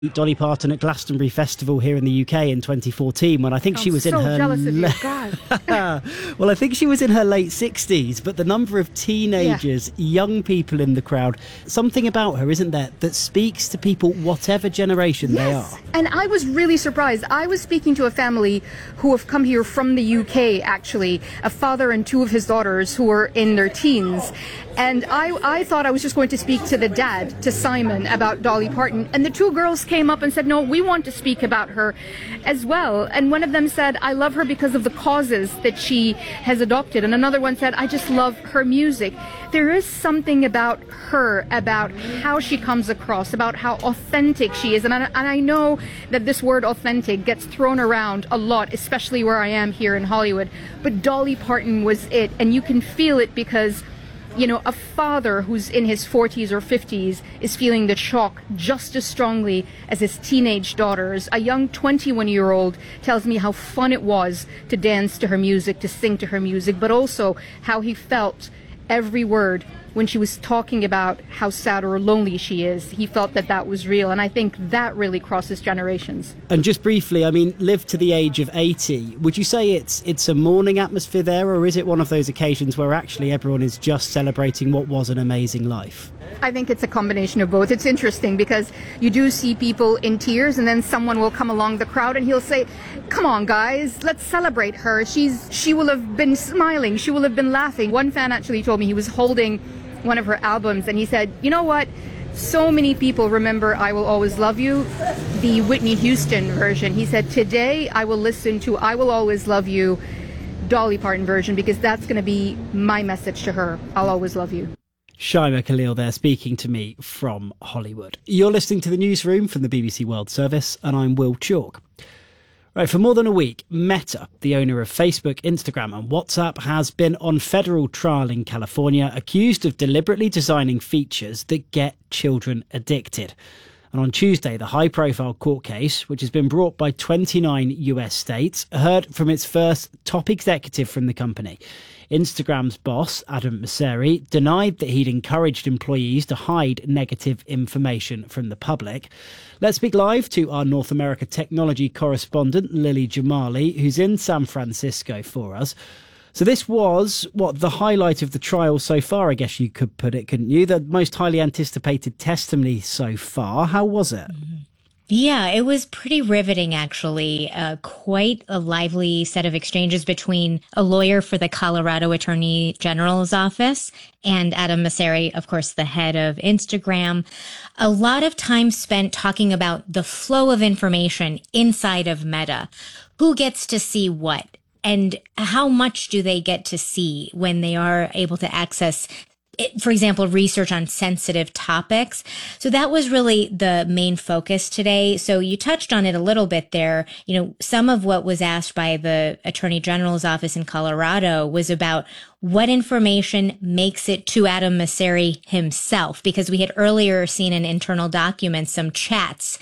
Dolly Parton at Glastonbury Festival here in the UK in 2014 when I think she was in her jealous of you. God. Well, I think she was in her late 60s, but the number of teenagers, young people in the crowd, something about her, isn't there, that speaks to people whatever generation they are. And I was really surprised. I was speaking to a family who have come here from the UK, actually, a father and two of his daughters who are in their teens. And I thought I was just going to speak to the dad, to Simon, about Dolly Parton. And the two girls came up and said, no, we want to speak about her as well. And one of them said, I love her because of the causes that she has adopted. And another one said, I just love her music. There is something about her, about how she comes across, about how authentic she is. And I know that this word authentic gets thrown around a lot, especially where I am here in Hollywood. But Dolly Parton was it. And you can feel it because, you know, a father who's in his 40s or 50s is feeling the shock just as strongly as his teenage daughters. A young 21-year-old tells me how fun it was to dance to her music, to sing to her music, but also how he felt every word when she was talking about how sad or lonely she is. He felt that that was real, and I think that really crosses generations. And just briefly, I mean, live to the age of 80. Would you say it's a mourning atmosphere there, or is it one of those occasions where actually everyone is just celebrating what was an amazing life? I think it's a combination of both. It's interesting because you do see people in tears, and then someone will come along the crowd and he'll say, come on guys, let's celebrate her. She will have been smiling, she will have been laughing. One fan actually told me he was holding one of her albums and he said, you know what, so many people remember I Will Always Love You, the Whitney Houston version. He said, today I will listen to I Will Always Love You, Dolly Parton version, because that's going to be my message to her. I'll always love you. Shaima Khalil there, speaking to me from Hollywood. You're listening to the Newsroom from the BBC World Service, and I'm Will Chalk. Right, for more than a week, Meta, the owner of Facebook, Instagram and WhatsApp, has been on federal trial in California, accused of deliberately designing features that get children addicted. And on Tuesday, the high-profile court case, which has been brought by 29 US states, heard from its first top executive from the company. Instagram's boss, Adam Mosseri, denied that he'd encouraged employees to hide negative information from the public. Let's speak live to our North America technology correspondent, Lily Jamali, who's in San Francisco for us. So this was, the highlight of the trial so far, I guess you could put it, couldn't you? The most highly anticipated testimony so far. How was it? Yeah, it was pretty riveting, actually. Quite a lively set of exchanges between a lawyer for the Colorado Attorney General's office and Adam Mosseri, of course, the head of Instagram. A lot of time spent talking about the flow of information inside of Meta. Who gets to see what? And how much do they get to see when they are able to access, for example, research on sensitive topics? So that was really the main focus today. So you touched on it a little bit there. You know, some of what was asked by the Attorney General's office in Colorado was about what information makes it to Adam Mosseri himself, because we had earlier seen in internal documents some chats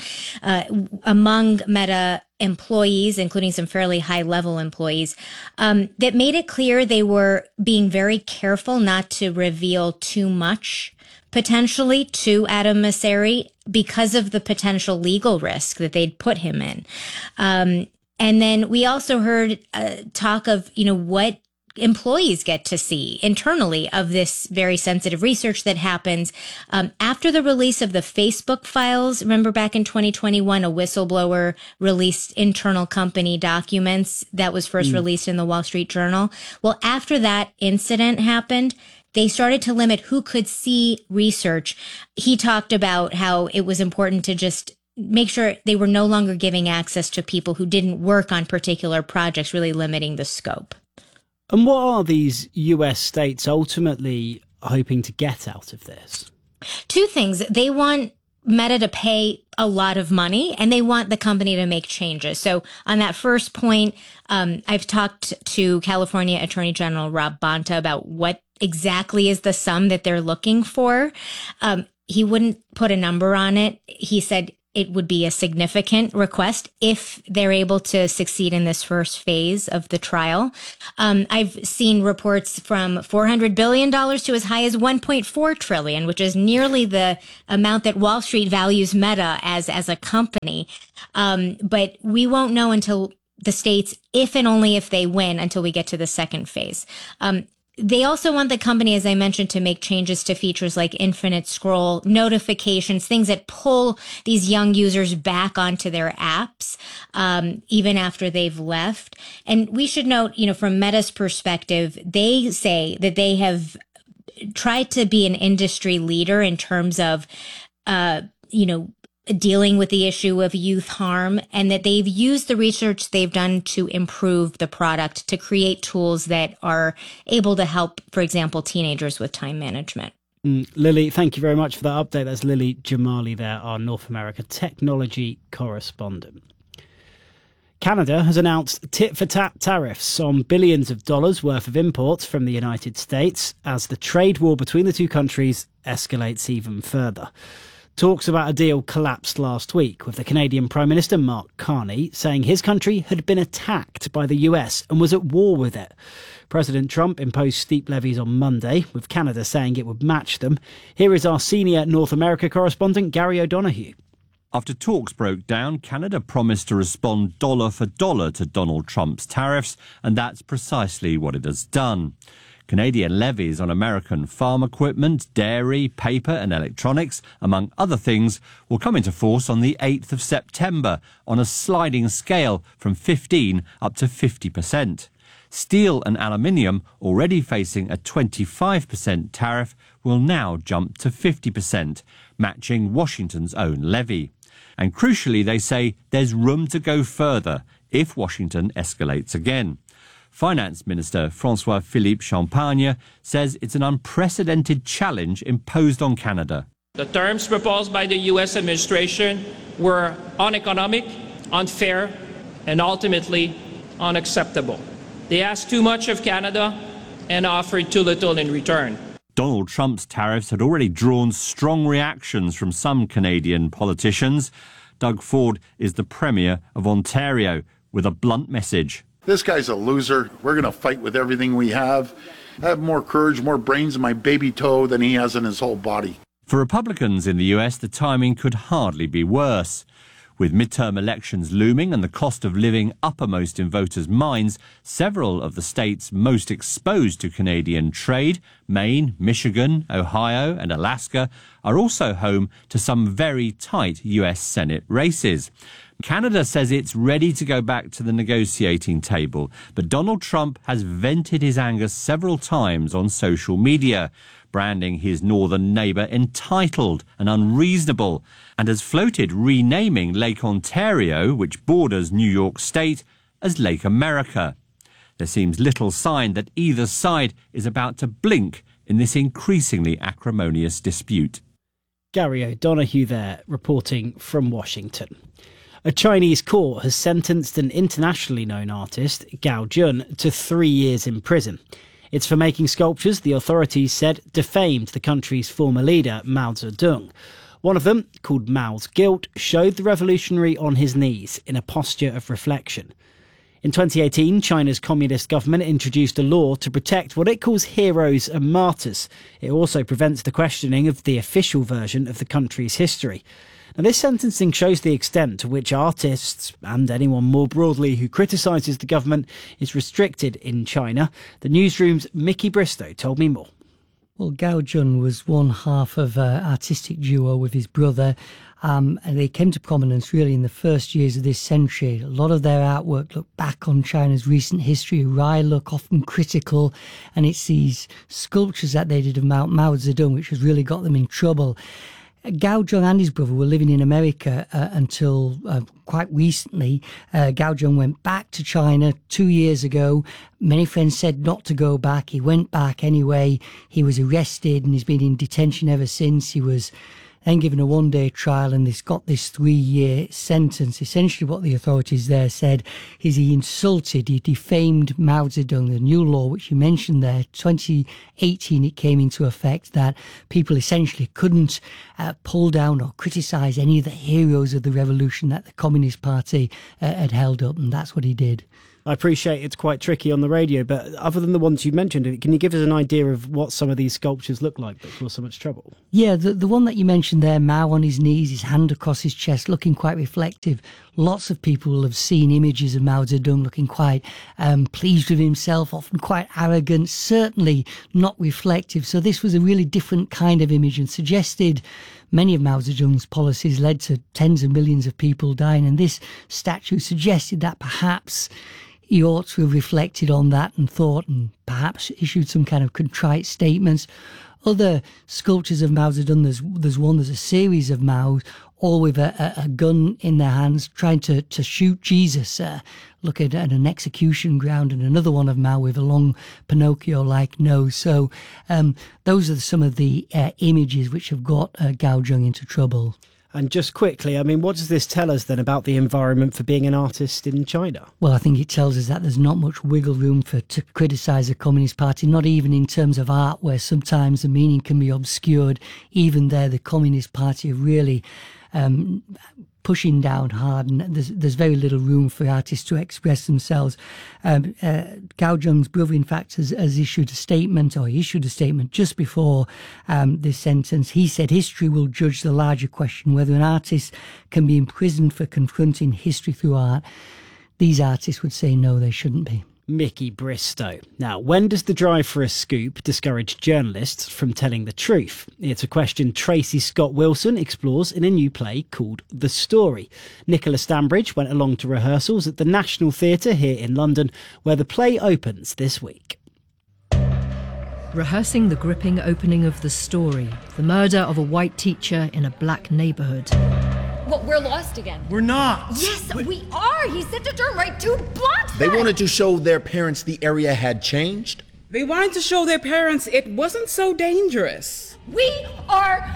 among Meta employees, including some fairly high-level employees, that made it clear they were being very careful not to reveal too much potentially to Adam Mosseri because of the potential legal risk that they'd put him in. And then we also heard talk of, you know, what employees get to see internally of this very sensitive research that happens after the release of the Facebook files. Remember back in 2021, a whistleblower released internal company documents that was first released in the Wall Street Journal. Well, after that incident happened, they started to limit who could see research. He talked about how it was important to just make sure they were no longer giving access to people who didn't work on particular projects, really limiting the scope. And what are these US states ultimately hoping to get out of this? Two things. They want Meta to pay a lot of money, and they want the company to make changes. So on that first point, I've talked to California Attorney General Rob Bonta about what exactly is the sum that they're looking for. He wouldn't put a number on it. He said it would be a significant request if they're able to succeed in this first phase of the trial. I've seen reports from $400 billion to as high as $1.4 trillion, which is nearly the amount that Wall Street values Meta as a company. But we won't know until the states, if and only if they win, until we get to the second phase. They also want the company, as I mentioned, to make changes to features like infinite scroll, notifications, things that pull these young users back onto their apps, even after they've left. And we should note, from Meta's perspective, they say that they have tried to be an industry leader in terms of, dealing with the issue of youth harm, and that they've used the research they've done to improve the product, to create tools that are able to help, for example, teenagers with time management. Lily, thank you very much for that update. That's Lily Jamali there, our North America technology correspondent. Canada has announced tit-for-tat tariffs on billions of dollars worth of imports from the United States as the trade war between the two countries escalates even further. Talks about a deal collapsed last week, with the Canadian Prime Minister Mark Carney saying his country had been attacked by the US and was at war with it. President Trump imposed steep levies on Monday, with Canada saying it would match them. Here is our senior North America correspondent, Gary O'Donoghue. After talks broke down, Canada promised to respond dollar for dollar to Donald Trump's tariffs, and that's precisely what it has done. Canadian levies on American farm equipment, dairy, paper and electronics, among other things, will come into force on the 8th of September on a sliding scale from 15 up to 50%. Steel and aluminium, already facing a 25% tariff, will now jump to 50%, matching Washington's own levy. And crucially, they say there's room to go further if Washington escalates again. Finance Minister François-Philippe Champagne says it's an unprecedented challenge imposed on Canada. The terms proposed by the U.S. administration were uneconomic, unfair, and ultimately unacceptable. They asked too much of Canada and offered too little in return. Donald Trump's tariffs had already drawn strong reactions from some Canadian politicians. Doug Ford is the Premier of Ontario with a blunt message. This guy's a loser. We're going to fight with everything we have. I have more courage, more brains in my baby toe than he has in his whole body. For Republicans in the US, the timing could hardly be worse. With midterm elections looming and the cost of living uppermost in voters' minds, several of the states most exposed to Canadian trade, Maine, Michigan, Ohio and Alaska, are also home to some very tight US Senate races. Canada says it's ready to go back to the negotiating table, but Donald Trump has vented his anger several times on social media, branding his northern neighbour entitled and unreasonable, and has floated renaming Lake Ontario, which borders New York State, as Lake America. There seems little sign that either side is about to blink in this increasingly acrimonious dispute. Gary O'Donoghue there, reporting from Washington. A Chinese court has sentenced an internationally known artist, Gao Jun, to 3 years in prison. It's for making sculptures the authorities said defamed the country's former leader, Mao Zedong. One of them, called Mao's Guilt, showed the revolutionary on his knees in a posture of reflection. In 2018, China's communist government introduced a law to protect what it calls heroes and martyrs. It also prevents the questioning of the official version of the country's history. Now, this sentencing shows the extent to which artists, and anyone more broadly who criticises the government, is restricted in China. The newsroom's Mickey Bristow told me more. Well, Gao Jun was one half of an artistic duo with his brother, and they came to prominence really in the first years of this century. A lot of their artwork looked back on China's recent history, a wry look, often critical, and it's these sculptures that they did of Mao Zedong which has really got them in trouble. Gao Jun and his brother were living in America until quite recently. Gao Jun went back to China 2 years ago. Many friends said not to go back. He went back anyway. He was arrested and he's been in detention ever since. He was then given a one-day trial, and he's got this 3-year sentence. Essentially what the authorities there said is he defamed Mao Zedong. The new law, which you mentioned there, 2018, it came into effect, that people essentially couldn't pull down or criticise any of the heroes of the revolution that the Communist Party had held up, and that's what he did. I appreciate it's quite tricky on the radio, but other than the ones you mentioned, can you give us an idea of what some of these sculptures look like that cause so much trouble? Yeah, the one that you mentioned there, Mao on his knees, his hand across his chest, looking quite reflective. Lots of people will have seen images of Mao Zedong looking quite pleased with himself, often quite arrogant, certainly not reflective. So this was a really different kind of image and suggested many of Mao Zedong's policies led to tens of millions of people dying. And this statue suggested that perhaps he ought to have reflected on that and thought, and perhaps issued some kind of contrite statements. Other sculptures of Mao Zedong, there's a series of Maos, all with a gun in their hands, trying to shoot Jesus. Look at an execution ground, and another one of Mao with a long Pinocchio-like nose. So those are some of the images which have got Gao Zheng into trouble. And just quickly, I mean, what does this tell us then about the environment for being an artist in China? Well, I think it tells us that there's not much wiggle room to criticise the Communist Party, not even in terms of art, where sometimes the meaning can be obscured. Even there, the Communist Party are really pushing down hard, and there's very little room for artists to express themselves. Gao Zheng's brother, in fact, has issued a statement, or he issued a statement just before this sentence. He said history will judge the larger question, whether an artist can be imprisoned for confronting history through art. These artists would say no, they shouldn't be. Mickey Bristow. Now, when does the drive for a scoop discourage journalists from telling the truth? It's a question Tracy Scott Wilson explores in a new play called The Story. Nicola Stambridge went along to rehearsals at the National Theatre here in London, where the play opens this week. Rehearsing the gripping opening of The Story, the murder of a white teacher in a black neighbourhood. Well, we're lost again. We're not. Yes, we are. He said to turn right 2 blocks. They wanted to show their parents the area had changed. They wanted to show their parents it wasn't so dangerous. We are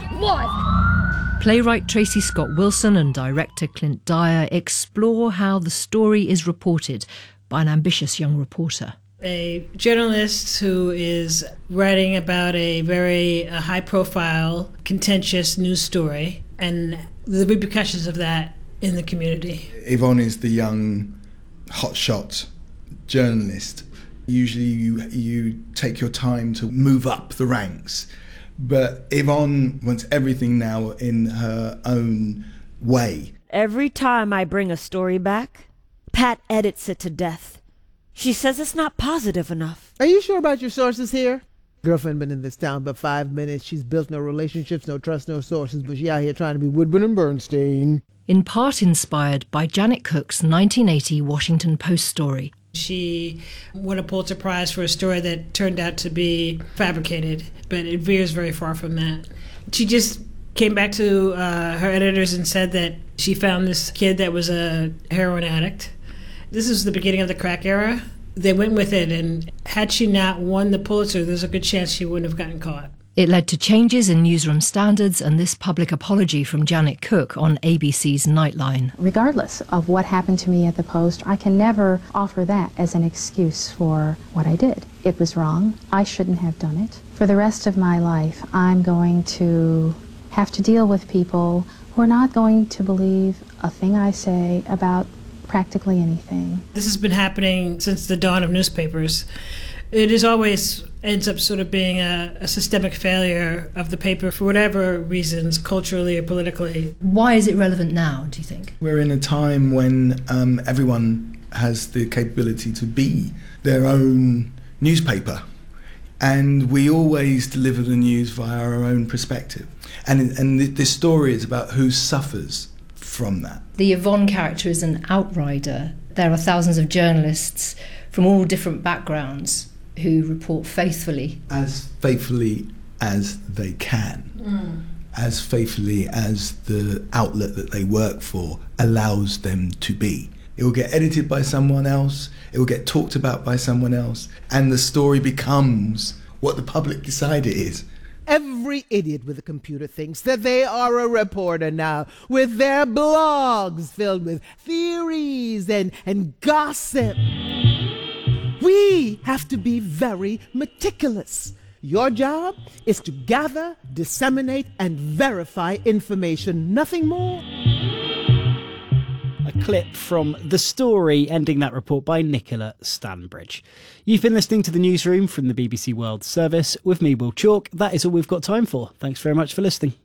lost. Playwright Tracy Scott Wilson and director Clint Dyer explore how the story is reported by an ambitious young reporter. A journalist who is writing about a very high-profile, contentious news story and the repercussions of that in the community. Yvonne is the young, hotshot journalist. Usually you take your time to move up the ranks, but Yvonne wants everything now in her own way. Every time I bring a story back, Pat edits it to death. She says it's not positive enough. Are you sure about your sources here? Girlfriend been in this town but 5 minutes. She's built no relationships, no trust, no sources, but she out here trying to be Woodburn and Bernstein. In part inspired by Janet Cook's 1980 Washington Post story. She won a Pulitzer Prize for a story that turned out to be fabricated, but it veers very far from that. She just came back to her editors and said that she found this kid that was a heroin addict. This is the beginning of the crack era. They went with it, and had she not won the Pulitzer, there's a good chance she wouldn't have gotten caught. It led to changes in newsroom standards and this public apology from Janet Cook on ABC's Nightline. Regardless of what happened to me at the Post, I can never offer that as an excuse for what I did. It was wrong. I shouldn't have done it. For the rest of my life, I'm going to have to deal with people who are not going to believe a thing I say about practically anything. This has been happening since the dawn of newspapers. It is always ends up sort of being a systemic failure of the paper for whatever reasons, culturally or politically. Why is it relevant now, do you think? We're in a time when everyone has the capability to be their own newspaper, and we always deliver the news via our own perspective. And this story is about who suffers from that. The Yvonne character is an outrider. There are thousands of journalists from all different backgrounds who report faithfully. As faithfully as they can. As faithfully as the outlet that they work for allows them to be. It will get edited by someone else, it will get talked about by someone else, and the story becomes what the public decide it is. Every idiot with a computer thinks that they are a reporter now, with their blogs filled with theories and gossip. We have to be very meticulous. Your job is to gather, disseminate, and verify information, nothing more. A clip from The Story ending that report by Nicola Stanbridge. You've been listening to the newsroom from the BBC World Service with me, Will Chalk. That is all we've got time for. Thanks very much for listening.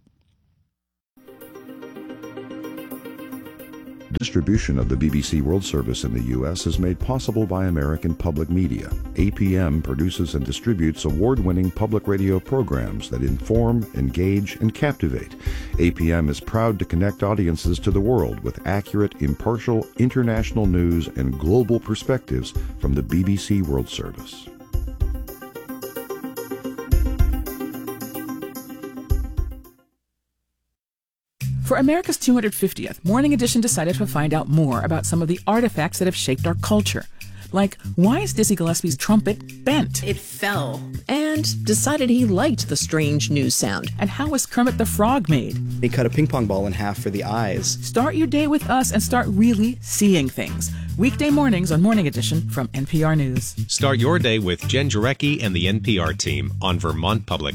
Distribution of the BBC World Service in the U.S. is made possible by American Public Media. APM produces and distributes award-winning public radio programs that inform, engage, and captivate. APM is proud to connect audiences to the world with accurate, impartial, international news and global perspectives from the BBC World Service. For America's 250th, Morning Edition decided to find out more about some of the artifacts that have shaped our culture. Like, why is Dizzy Gillespie's trumpet bent? It fell, and decided he liked the strange news sound. And how was Kermit the Frog made? He cut a ping pong ball in half for the eyes. Start your day with us and start really seeing things. Weekday mornings on Morning Edition from NPR News. Start your day with Jen Jarecki and the NPR team on Vermont Public.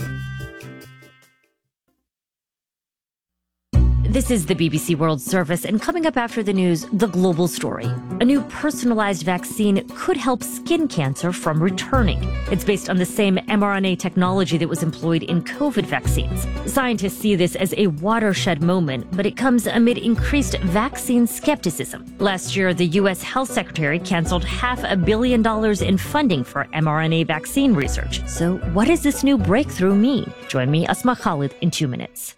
This is the BBC World Service, and coming up after the news, the global story. A new personalized vaccine could help skin cancer from returning. It's based on the same mRNA technology that was employed in COVID vaccines. Scientists see this as a watershed moment, but it comes amid increased vaccine skepticism. Last year, the U.S. Health Secretary canceled $500 million in funding for mRNA vaccine research. So what does this new breakthrough mean? Join me, Asma Khalid, in 2 minutes.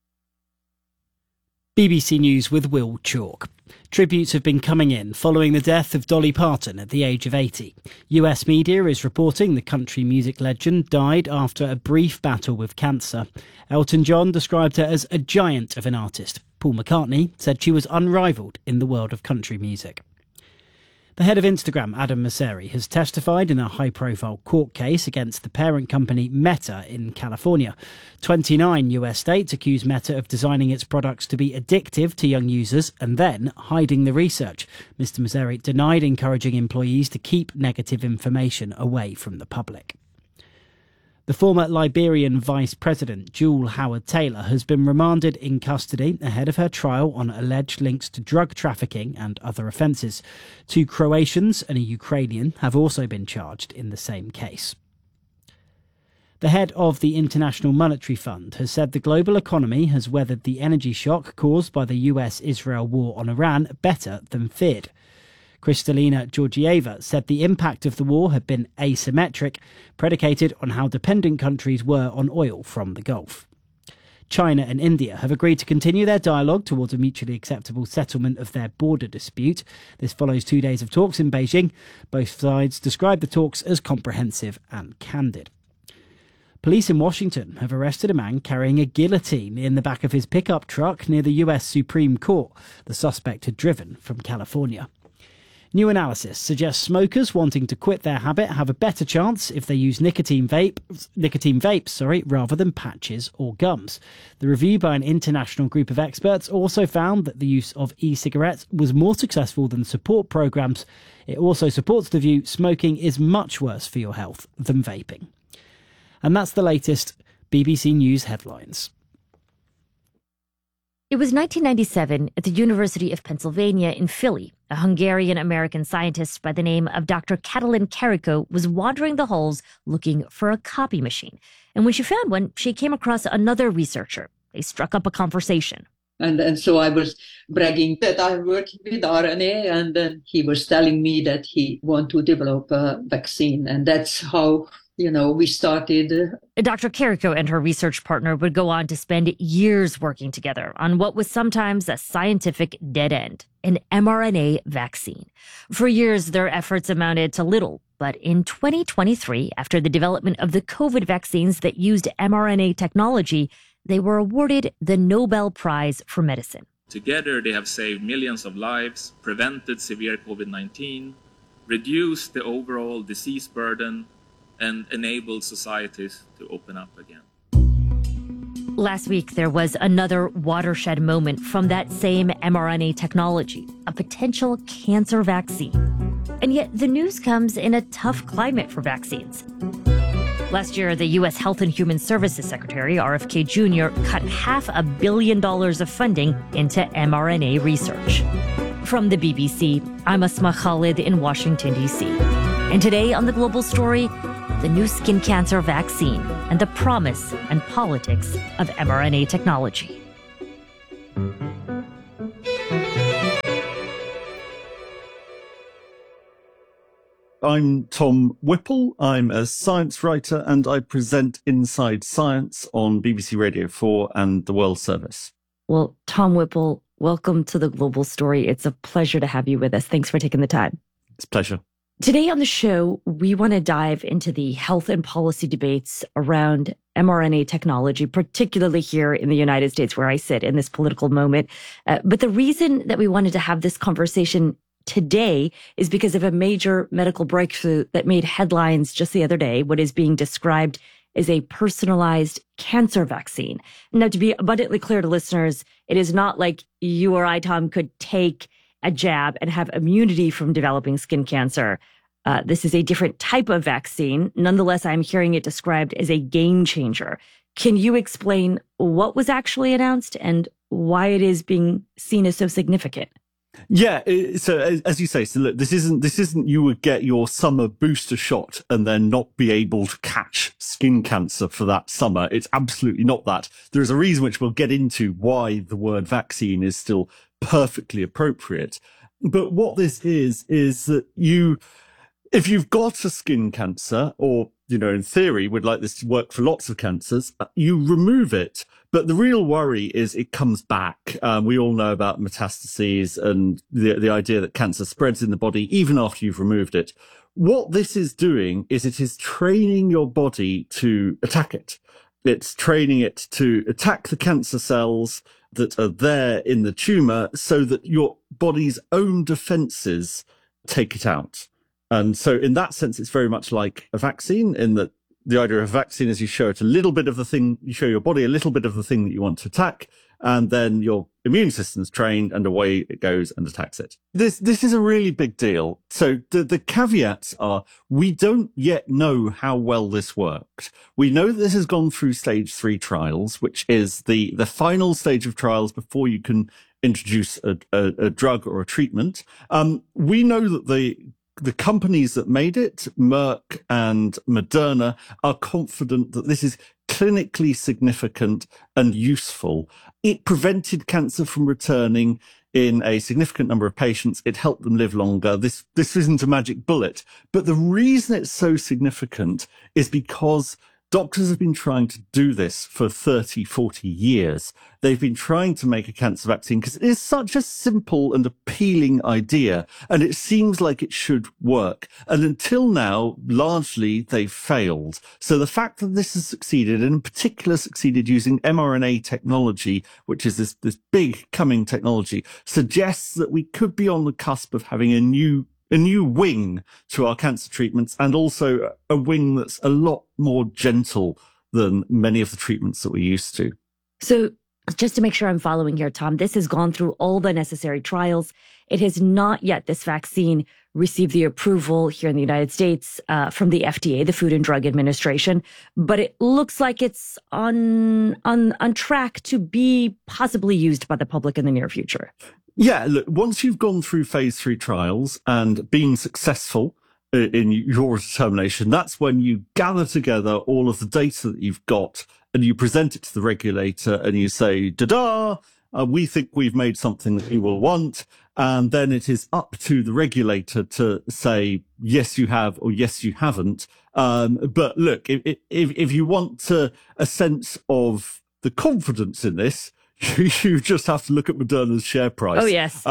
BBC News with Will Chalk. Tributes have been coming in following the death of Dolly Parton at the age of 80. US media is reporting the country music legend died after a brief battle with cancer. Elton John described her as a giant of an artist. Paul McCartney said she was unrivalled in the world of country music. The head of Instagram, Adam Mosseri, has testified in a high-profile court case against the parent company Meta in California. 29 US states accuse Meta of designing its products to be addictive to young users and then hiding the research. Mr. Mosseri denied encouraging employees to keep negative information away from the public. The former Liberian Vice President, Jewel Howard-Taylor, has been remanded in custody ahead of her trial on alleged links to drug trafficking and other offences. 2 Croatians and a Ukrainian have also been charged in the same case. The head of the International Monetary Fund has said the global economy has weathered the energy shock caused by the US-Israel war on Iran better than feared. Kristalina Georgieva said the impact of the war had been asymmetric, predicated on how dependent countries were on oil from the Gulf. China and India have agreed to continue their dialogue towards a mutually acceptable settlement of their border dispute. This follows 2 days of talks in Beijing. Both sides described the talks as comprehensive and candid. Police in Washington have arrested a man carrying a guillotine in the back of his pickup truck near the US Supreme Court. The suspect had driven from California. New analysis suggests smokers wanting to quit their habit have a better chance if they use nicotine vapes rather than patches or gums. The review by an international group of experts also found that the use of e-cigarettes was more successful than support programs. It also supports the view smoking is much worse for your health than vaping. And that's the latest BBC News headlines. It was 1997 at the University of Pennsylvania in Philly. A Hungarian-American scientist by the name of Dr. Katalin Karikó was wandering the halls looking for a copy machine. And when she found one, she came across another researcher. They struck up a conversation. And so I was bragging that I'm working with RNA, and then he was telling me that he wanted to develop a vaccine. And that's how we started. Dr. Karikó and her research partner would go on to spend years working together on what was sometimes a scientific dead end, an mRNA vaccine. For years, their efforts amounted to little. But in 2023, after the development of the COVID vaccines that used mRNA technology, they were awarded the Nobel Prize for Medicine. Together, they have saved millions of lives, prevented severe COVID-19, reduced the overall disease burden, and enabled societies to open up again. Last week, there was another watershed moment from that same mRNA technology, a potential cancer vaccine. And yet the news comes in a tough climate for vaccines. Last year, the U.S. Health and Human Services Secretary, RFK Jr., cut $500 million of funding into mRNA research. From the BBC, I'm Asma Khalid in Washington, D.C. And today on The Global Story, the new skin cancer vaccine and the promise and politics of mRNA technology. I'm Tom Whipple. I'm a science writer and I present Inside Science on BBC Radio 4 and the World Service. Well, Tom Whipple, welcome to The Global Story. It's a pleasure to have you with us. Thanks for taking the time. It's a pleasure. Today on the show, we want to dive into the health and policy debates around mRNA technology, particularly here in the United States, where I sit in this political moment. But the reason that we wanted to have this conversation today is because of a major medical breakthrough that made headlines just the other day, what is being described as a personalized cancer vaccine. Now, to be abundantly clear to listeners, it is not like you or I, Tom, could take a jab and have immunity from developing skin cancer. This is a different type of vaccine. Nonetheless, I'm hearing it described as a game changer. Can you explain what was actually announced and why it is being seen as so significant? Yeah, so as you say, so look, this isn't you would get your summer booster shot and then not be able to catch skin cancer for that summer. It's absolutely not that. There is a reason which we'll get into why the word vaccine is still perfectly appropriate. But what this is that if you've got a skin cancer, or, in theory, would like this to work for lots of cancers, you remove it. But the real worry is it comes back. We all know about metastases and the idea that cancer spreads in the body even after you've removed it. What this is doing is it is training your body to attack it. It's training it to attack the cancer cells that are there in the tumor so that your body's own defenses take it out. And so in that sense, it's very much like a vaccine, in that the idea of a vaccine is you show it a little bit of the thing, you show your body a little bit of the thing that you want to attack, and then your immune system's trained and away it goes and attacks it. This is a really big deal. So the caveats are, we don't yet know how well this worked. We know that this has gone through stage 3 trials, which is the final stage of trials before you can introduce a drug or a treatment. We know that the companies that made it, Merck and Moderna, are confident that this is clinically significant and useful. It prevented cancer from returning in a significant number of patients. It helped them live longer. This isn't a magic bullet. But the reason it's so significant is because doctors have been trying to do this for 30, 40 years. They've been trying to make a cancer vaccine because it is such a simple and appealing idea, and it seems like it should work. And until now, largely, they've failed. So the fact that this has succeeded, and in particular succeeded using mRNA technology, which is this big coming technology, suggests that we could be on the cusp of having a new wing to our cancer treatments, and also a wing that's a lot more gentle than many of the treatments that we're used to. So just to make sure I'm following here, Tom, this has gone through all the necessary trials. It has not yet, this vaccine, received the approval here in the United States from the FDA, the Food and Drug Administration, but it looks like it's on track to be possibly used by the public in the near future. Yeah, look, once you've gone through phase 3 trials and been successful in your determination, that's when you gather together all of the data that you've got and you present it to the regulator and you say, da-da, we think we've made something that you will want. And then it is up to the regulator to say, yes, you have, or yes, you haven't. But look, if you want a sense of the confidence in this, you just have to look at Moderna's share price. Oh, yes.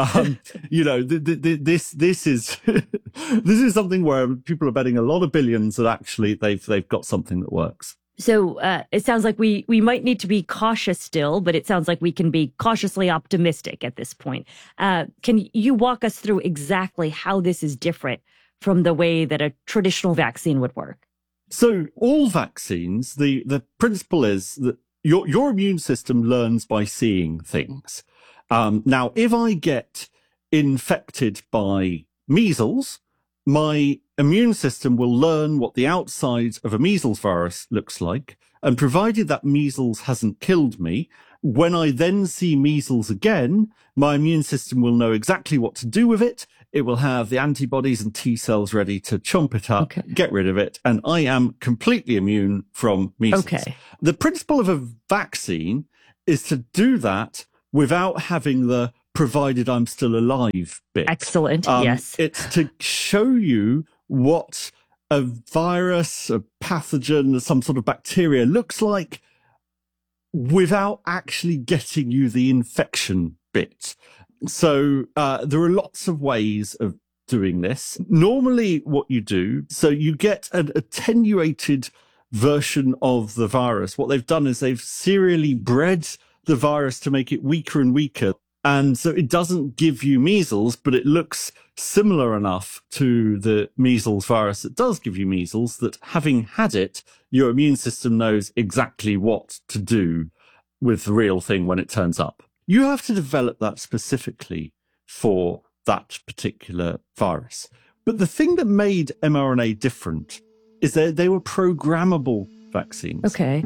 This is this is something where people are betting a lot of billions that actually they've got something that works. So it sounds like we might need to be cautious still, but it sounds like we can be cautiously optimistic at this point. Can you walk us through exactly how this is different from the way that a traditional vaccine would work? So all vaccines, the principle is that your immune system learns by seeing things. Now, if I get infected by measles, my immune system will learn what the outside of a measles virus looks like. And provided that measles hasn't killed me, when I then see measles again, my immune system will know exactly what to do with it. It will have the antibodies and T cells ready to chomp it up, get rid of it, and I am completely immune from measles. Okay. The principle of a vaccine is to do that without having the provided I'm still alive bit. Excellent, yes. It's to show you what a virus, a pathogen, some sort of bacteria looks like without actually getting you the infection bit. So there are lots of ways of doing this. Normally what you do, so you get an attenuated version of the virus. What they've done is they've serially bred the virus to make it weaker and weaker. And so it doesn't give you measles, but it looks similar enough to the measles virus that does give you measles that having had it, your immune system knows exactly what to do with the real thing when it turns up. You have to develop that specifically for that particular virus. But the thing that made mRNA different is that they were programmable vaccines. Okay.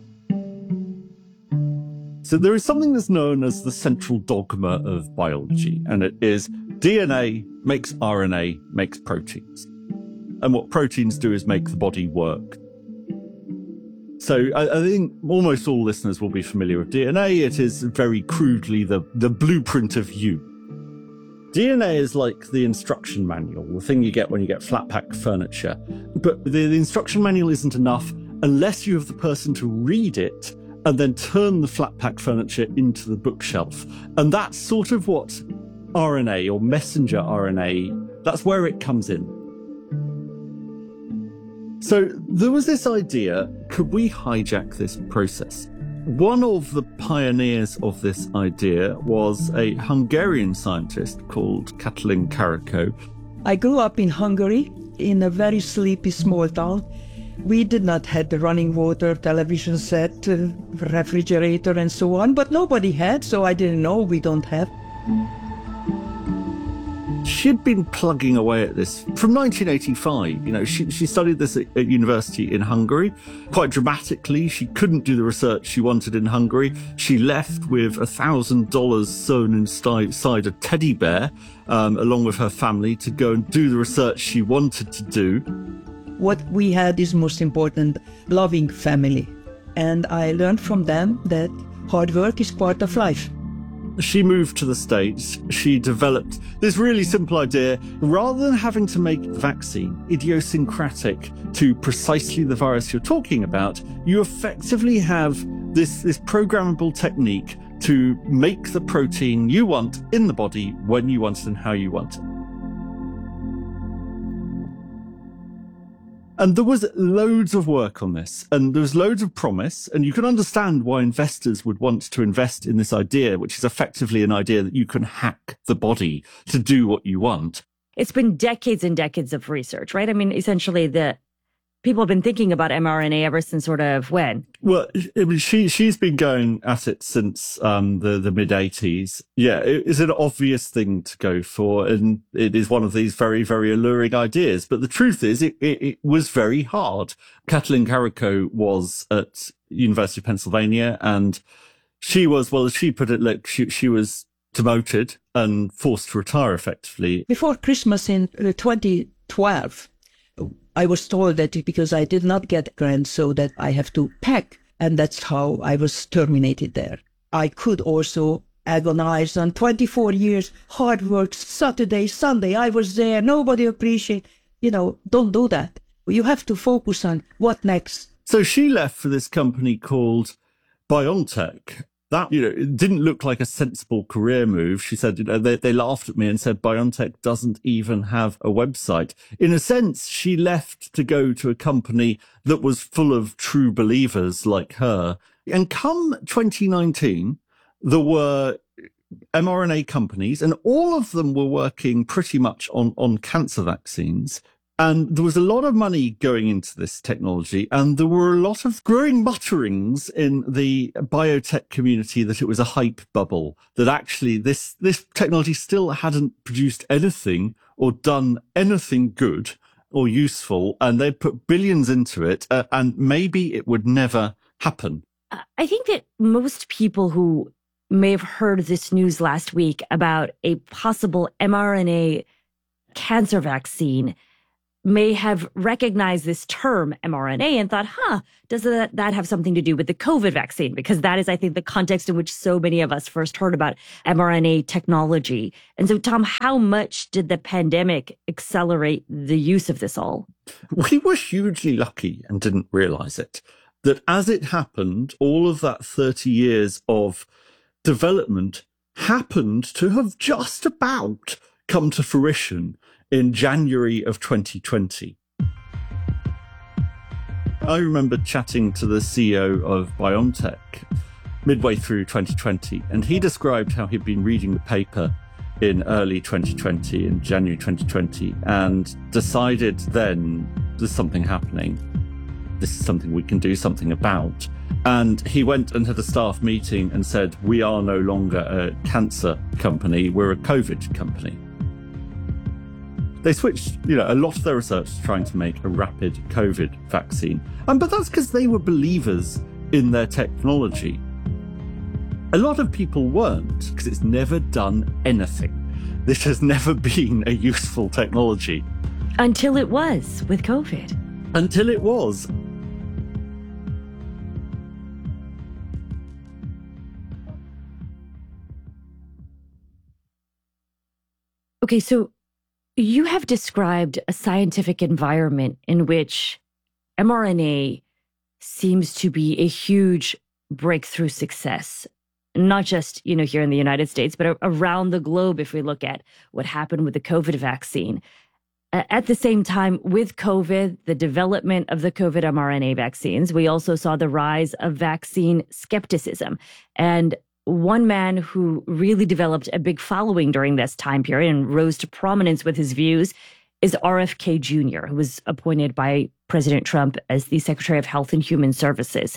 So there is something that's known as the central dogma of biology, and it is DNA makes RNA, makes proteins. And what proteins do is make the body work. So I think almost all listeners will be familiar with DNA. It is very crudely the blueprint of you. DNA is like the instruction manual, the thing you get when you get flat pack furniture. But the instruction manual isn't enough unless you have the person to read it and then turn the flat pack furniture into the bookshelf. And that's sort of what RNA or messenger RNA, that's where it comes in. So there was this idea, could we hijack this process? One of the pioneers of this idea was a Hungarian scientist called Katalin Karikó. I grew up in Hungary, in a very sleepy small town. We did not have the running water, television set, refrigerator and so on, but nobody had, so I didn't know. We don't have. She'd been plugging away at this from 1985. You know, she studied this at university in Hungary. Quite dramatically, she couldn't do the research she wanted in Hungary. She left with $1,000 sewn inside a teddy bear, along with her family, to go and do the research she wanted to do. What we had is most important, loving family. And I learned from them that hard work is part of life. She moved to the States. She developed this really simple idea. Rather than having to make the vaccine idiosyncratic to precisely the virus you're talking about, you effectively have this programmable technique to make the protein you want in the body when you want it and how you want it. And there was loads of work on this, and there was loads of promise, and you can understand why investors would want to invest in this idea, which is effectively an idea that you can hack the body to do what you want. It's been decades and decades of research, right? I mean, essentially people have been thinking about mRNA ever since sort of when? Well, she's been going at it since the mid-80s. Yeah, it's an obvious thing to go for, and it is one of these very, very alluring ideas. But the truth is, it was very hard. Katalin Karikó was at University of Pennsylvania, and she was, well, as she put it, like she was demoted and forced to retire effectively. Before Christmas in 2012, I was told that because I did not get grants, so that I have to pack, and that's how I was terminated there. I could also agonize on 24 years, hard work, Saturday, Sunday, I was there, nobody appreciate. Don't do that. You have to focus on what next. So she left for this company called BioNTech. That, it didn't look like a sensible career move. She said, they laughed at me and said, BioNTech doesn't even have a website. In a sense, she left to go to a company that was full of true believers like her. And come 2019, there were mRNA companies, and all of them were working pretty much on cancer vaccines. And there was a lot of money going into this technology, and there were a lot of growing mutterings in the biotech community that it was a hype bubble, that actually this technology still hadn't produced anything or done anything good or useful, and they'd put billions into it, and maybe it would never happen. I think that most people who may have heard this news last week about a possible mRNA cancer vaccine may have recognized this term mRNA and thought, does that have something to do with the COVID vaccine? Because that is, I think, the context in which so many of us first heard about mRNA technology. And so, Tom, how much did the pandemic accelerate the use of this all? We were hugely lucky and didn't realize it. That as it happened, all of that 30 years of development happened to have just about come to fruition in January of 2020. I remember chatting to the CEO of BioNTech midway through 2020, and he described how he'd been reading the paper in early 2020, in January 2020, and decided then there's something happening. This is something we can do something about. And he went and had a staff meeting and said, we are no longer a cancer company, we're a COVID company. They switched, a lot of their research to trying to make a rapid COVID vaccine. But that's because they were believers in their technology. A lot of people weren't, because it's never done anything. This has never been a useful technology. Until it was with COVID. Until it was. Okay, so you have described a scientific environment in which mRNA seems to be a huge breakthrough success, not just, here in the United States, but around the globe if we look at what happened with the COVID vaccine. At the same time, with COVID, the development of the COVID mRNA vaccines, we also saw the rise of vaccine skepticism. And one man who really developed a big following during this time period and rose to prominence with his views is RFK Jr., who was appointed by President Trump as the Secretary of Health and Human Services.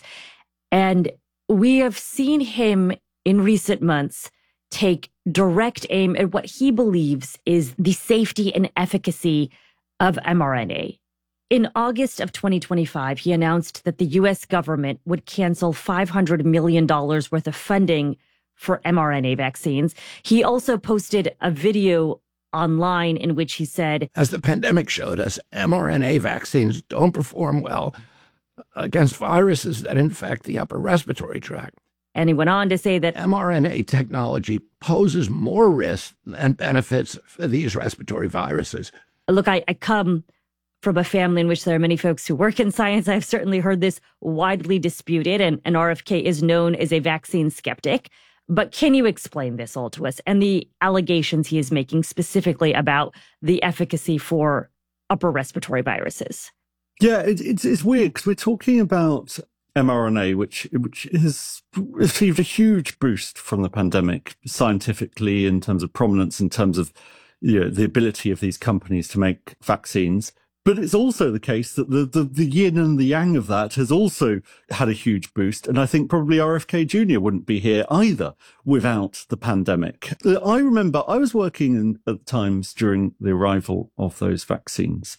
And we have seen him in recent months take direct aim at what he believes is the safety and efficacy of mRNA. In August of 2025, he announced that the U.S. government would cancel $500 million worth of funding for mRNA vaccines. He also posted a video online in which he said, as the pandemic showed us, mRNA vaccines don't perform well against viruses that infect the upper respiratory tract. And he went on to say that mRNA technology poses more risks than benefits for these respiratory viruses. Look, I come from a family in which there are many folks who work in science. I've certainly heard this widely disputed, and RFK is known as a vaccine skeptic. But can you explain this all to us and the allegations he is making specifically about the efficacy for upper respiratory viruses? Yeah, it's weird because we're talking about mRNA, which has received a huge boost from the pandemic scientifically in terms of prominence, in terms of the ability of these companies to make vaccines. But it's also the case that the yin and the yang of that has also had a huge boost. And I think probably RFK Jr. wouldn't be here either without the pandemic. I remember I was working at times during the arrival of those vaccines.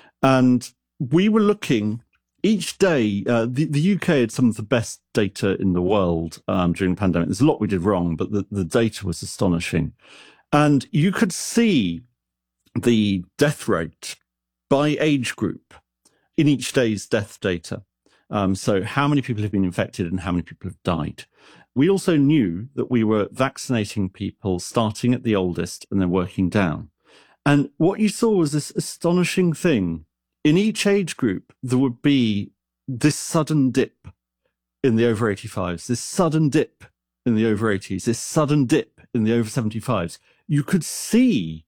And we were looking each day. The UK had some of the best data in the world during the pandemic. There's a lot we did wrong, but the data was astonishing. And you could see the death rate by age group in each day's death data. So how many people have been infected and how many people have died. We also knew that we were vaccinating people starting at the oldest and then working down. And what you saw was this astonishing thing. In each age group, there would be this sudden dip in the over 85s, this sudden dip in the over 80s, this sudden dip in the over 75s. You could see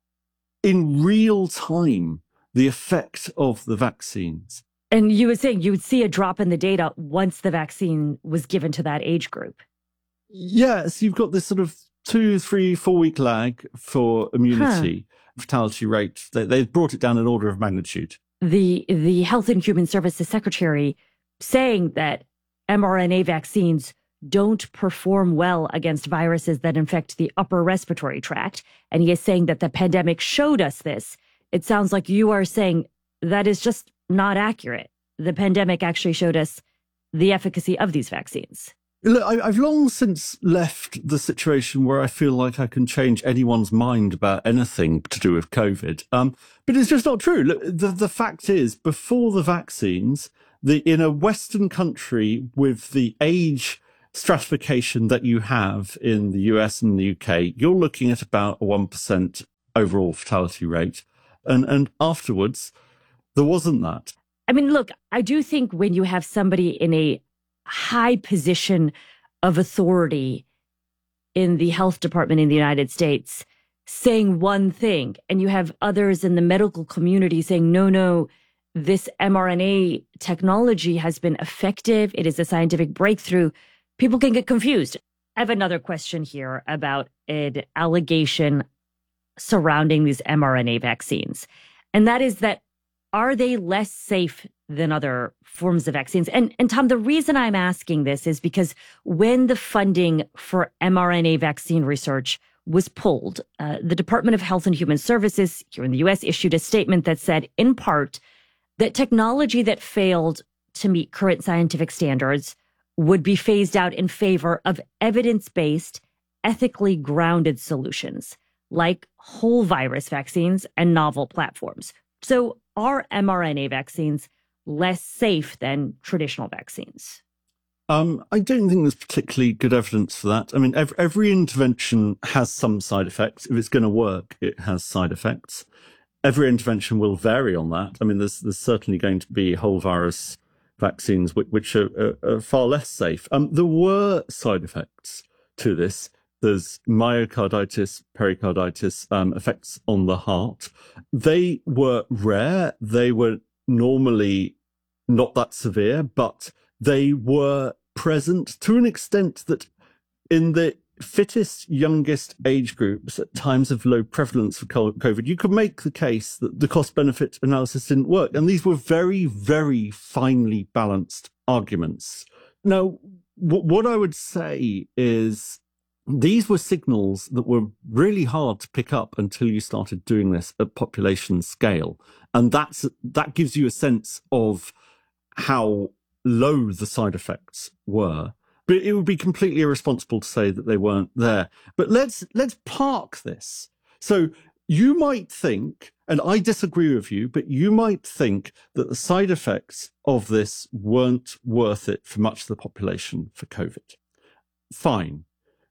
in real time the effect of the vaccines. And you were saying you would see a drop in the data once the vaccine was given to that age group. Yes, you've got this sort of 2, 3, 4 week lag for immunity. fatality rate. They've brought it down an order of magnitude. The Health and Human Services Secretary saying that mRNA vaccines don't perform well against viruses that infect the upper respiratory tract. And he is saying that the pandemic showed us this. It sounds like you are saying that is just not accurate. The pandemic actually showed us the efficacy of these vaccines. Look, I've long since left the situation where I feel like I can change anyone's mind about anything to do with COVID. But it's just not true. Look, the fact is, before the vaccines, in a Western country with the age stratification that you have in the US and the UK, you're looking at about a 1% overall fatality rate. And afterwards, there wasn't that. I mean, look, I do think when you have somebody in a high position of authority in the health department in the United States saying one thing, and you have others in the medical community saying, no, this mRNA technology has been effective. It is a scientific breakthrough. People can get confused. I have another question here about an allegation surrounding these mRNA vaccines. And that is that, are they less safe than other forms of vaccines? And Tom, the reason I'm asking this is because when the funding for mRNA vaccine research was pulled, the Department of Health and Human Services here in the U.S. issued a statement that said, in part, that technology that failed to meet current scientific standards would be phased out in favor of evidence-based, ethically grounded solutions like whole virus vaccines and novel platforms. So are mRNA vaccines less safe than traditional vaccines? I don't think there's particularly good evidence for that. I mean, every intervention has some side effects. If it's going to work, it has side effects. Every intervention will vary on that. I mean, there's certainly going to be whole virus vaccines which are far less safe. There were side effects to this. There's myocarditis, pericarditis, effects on the heart. They were rare. They were normally not that severe, but they were present to an extent that in the fittest, youngest age groups at times of low prevalence for COVID, you could make the case that the cost-benefit analysis didn't work. And these were very, very finely balanced arguments. Now, what I would say is these were signals that were really hard to pick up until you started doing this at population scale. And that gives you a sense of how low the side effects were. But it would be completely irresponsible to say that they weren't there. But let's park this. So you might think, and I disagree with you, but you might think that the side effects of this weren't worth it for much of the population for COVID. Fine.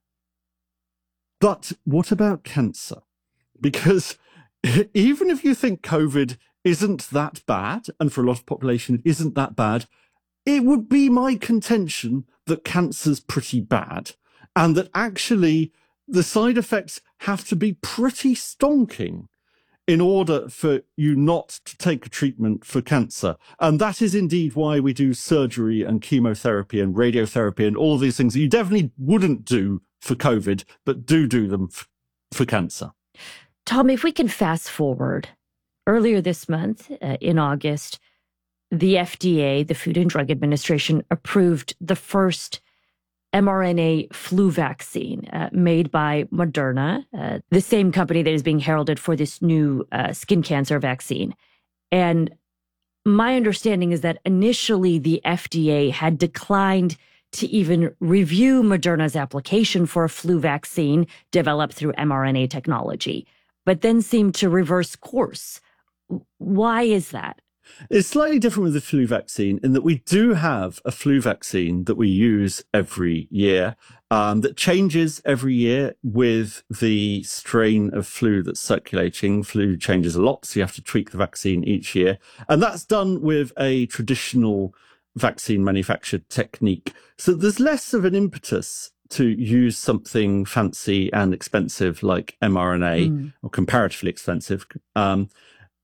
But what about cancer? Because even if you think COVID isn't that bad, and for a lot of population it isn't that bad, it would be my contention that cancer's pretty bad, and that actually the side effects have to be pretty stonking in order for you not to take a treatment for cancer. And that is indeed why we do surgery and chemotherapy and radiotherapy and all of these things that you definitely wouldn't do for COVID, but do them for cancer. Tom, if we can fast forward, earlier this month, in August, the FDA, the Food and Drug Administration, approved the first mRNA flu vaccine made by Moderna, the same company that is being heralded for this new skin cancer vaccine. And my understanding is that initially the FDA had declined to even review Moderna's application for a flu vaccine developed through mRNA technology, but then seemed to reverse course. Why is that? It's slightly different with the flu vaccine in that we do have a flu vaccine that we use every year that changes every year with the strain of flu that's circulating. Flu changes a lot, so you have to tweak the vaccine each year. And that's done with a traditional vaccine manufactured technique. So there's less of an impetus to use something fancy and expensive like mRNA, or comparatively expensive.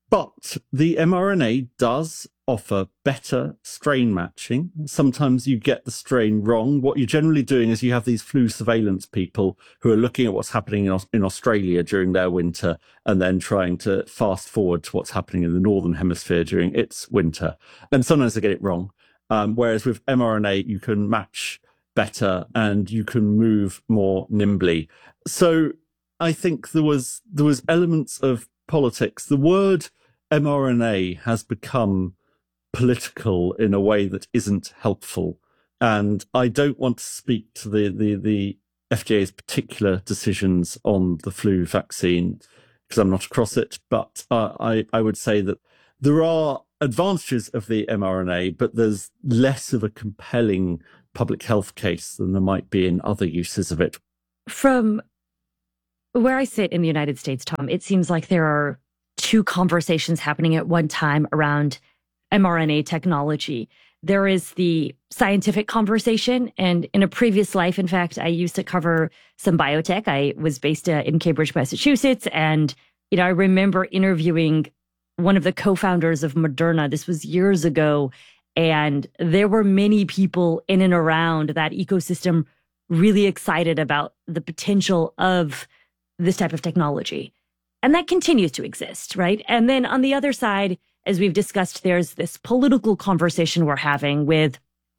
But the mRNA does offer better strain matching. Sometimes you get the strain wrong. What you're generally doing is you have these flu surveillance people who are looking at what's happening in Australia during their winter and then trying to fast forward to what's happening in the Northern Hemisphere during its winter. And sometimes they get it wrong. Whereas with mRNA, you can match better and you can move more nimbly. So I think there was elements of politics. The word mRNA has become political in a way that isn't helpful. And I don't want to speak to the FDA's particular decisions on the flu vaccine because I'm not across it. But I would say that there are advantages of the mRNA, but there's less of a compelling public health case than there might be in other uses of it. From where I sit in the United States, Tom, it seems like there are two conversations happening at one time around mRNA technology. There is the scientific conversation, and in a previous life, in fact, I used to cover some biotech. I was based in Cambridge, Massachusetts, and I remember interviewing one of the co-founders of Moderna. This was years ago, and there were many people in and around that ecosystem really excited about the potential of this type of technology. And that continues to exist, right? And then on the other side, as we've discussed, there's this political conversation we're having with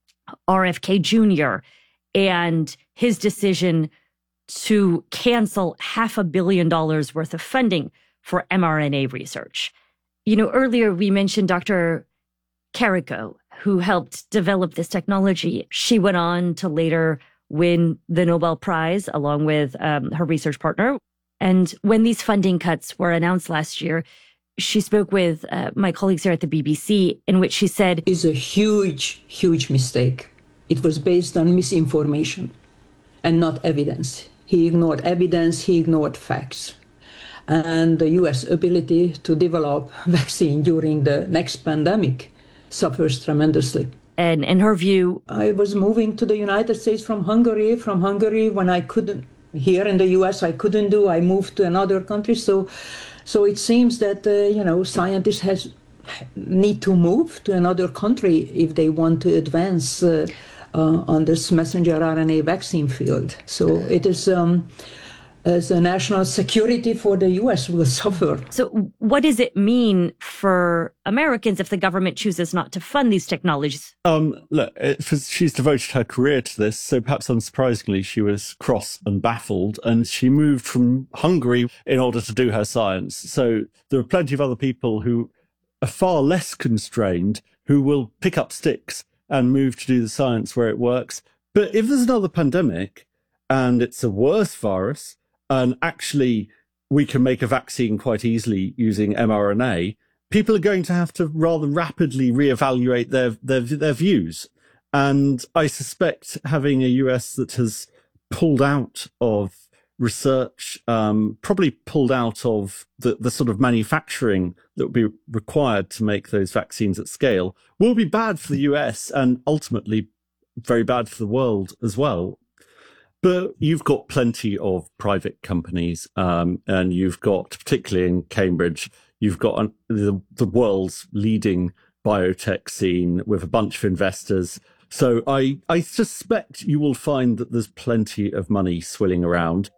RFK Jr. and his decision to cancel $500 million worth of funding for mRNA research. Earlier we mentioned Dr. Carrico, who helped develop this technology. She went on to later win the Nobel Prize along with her research partner. And when these funding cuts were announced last year, she spoke with my colleagues here at the BBC, in which she said, "It's a huge, huge mistake. It was based on misinformation and not evidence. He ignored evidence, he ignored facts. And the US ability to develop vaccine during the next pandemic suffers tremendously." And in her view, I was moving to the United States from Hungary. From Hungary, when I couldn't, here in the US, I couldn't do, I moved to another country. So it seems that, scientists need to move to another country if they want to advance on this messenger RNA vaccine field. So it is, as a national security for the US will suffer. So what does it mean for Americans if the government chooses not to fund these technologies? Look, she's devoted her career to this, so perhaps unsurprisingly, she was cross and baffled, and she moved from Hungary in order to do her science. So there are plenty of other people who are far less constrained, who will pick up sticks and move to do the science where it works. But if there's another pandemic and it's a worse virus, and actually we can make a vaccine quite easily using mRNA, people are going to have to rather rapidly reevaluate their views. And I suspect having a US that has pulled out of research, probably pulled out of the sort of manufacturing that would be required to make those vaccines at scale, will be bad for the US and ultimately very bad for the world as well. But you've got plenty of private companies, and you've got, particularly in Cambridge, you've got the world's leading biotech scene with a bunch of investors. So I suspect you will find that there's plenty of money swilling around.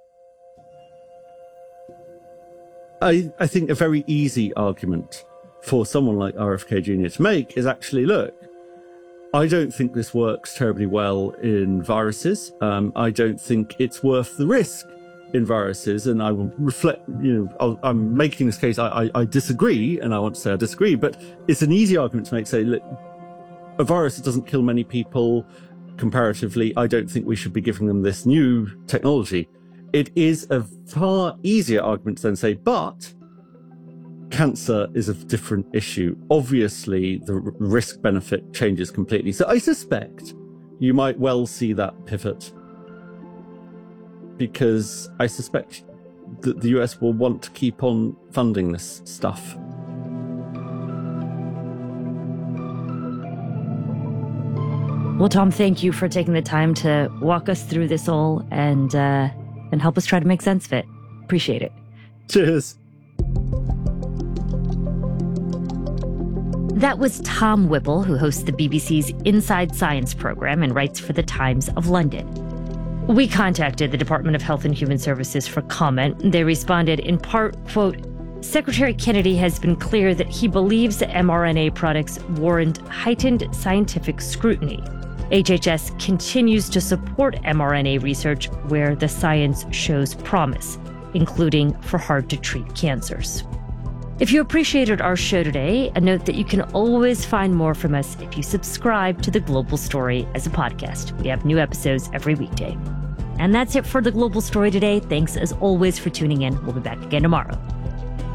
I think a very easy argument for someone like RFK Jr. to make is actually, look, I don't think this works terribly well in viruses. I don't think it's worth the risk in viruses. And I will reflect, I'm making this case, I disagree, and I want to say I disagree, but it's an easy argument to make, say, look, a virus that doesn't kill many people comparatively, I don't think we should be giving them this new technology. It is a far easier argument to then say, but cancer is a different issue. Obviously, the risk-benefit changes completely. So I suspect you might well see that pivot, because I suspect that the US will want to keep on funding this stuff. Well, Tom, thank you for taking the time to walk us through this all and help us try to make sense of it. Appreciate it. Cheers. That was Tom Whipple, who hosts the BBC's Inside Science program and writes for the Times of London. We contacted the Department of Health and Human Services for comment. They responded in part, quote, Secretary Kennedy has been clear that he believes that mRNA products warrant heightened scientific scrutiny. HHS continues to support mRNA research where the science shows promise, including for hard-to-treat cancers. If you appreciated our show today, a note that you can always find more from us if you subscribe to The Global Story as a podcast. We have new episodes every weekday. And that's it for The Global Story today. Thanks as always for tuning in. We'll be back again tomorrow.